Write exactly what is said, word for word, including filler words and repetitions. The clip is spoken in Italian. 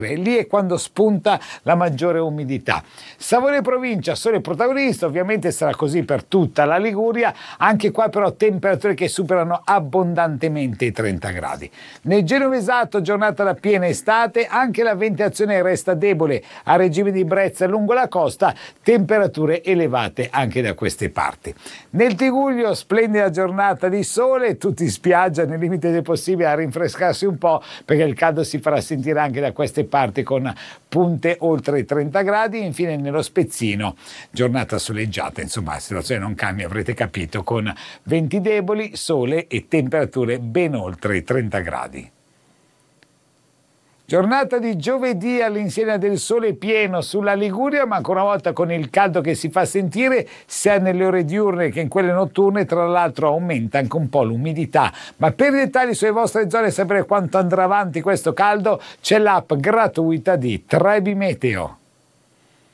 E lì è quando spunta la maggiore umidità. Savona provincia, sole protagonista, ovviamente sarà così per tutta la Liguria, anche qua però temperature che superano abbondantemente i trenta gradi. Nel Genovesato giornata da piena estate, anche la ventilazione resta debole, a regime di brezza lungo la costa, temperature elevate anche da queste parti. Nel Tigullio splendida giornata di sole, tutti in spiaggia nel limite del possibile a rinfrescarsi un po', perché il caldo si farà sentire anche da queste parti con punte oltre i trenta gradi. Infine nello Spezzino giornata soleggiata, insomma la situazione non cambia, avrete capito, con venti deboli, sole e temperature ben oltre i trenta gradi. Giornata di giovedì all'insegna del sole pieno sulla Liguria, ma ancora una volta con il caldo che si fa sentire sia nelle ore diurne che in quelle notturne. Tra l'altro aumenta anche un po' l'umidità. Ma per i dettagli sulle vostre zone e sapere quanto andrà avanti questo caldo c'è l'app gratuita di Trebi Meteo.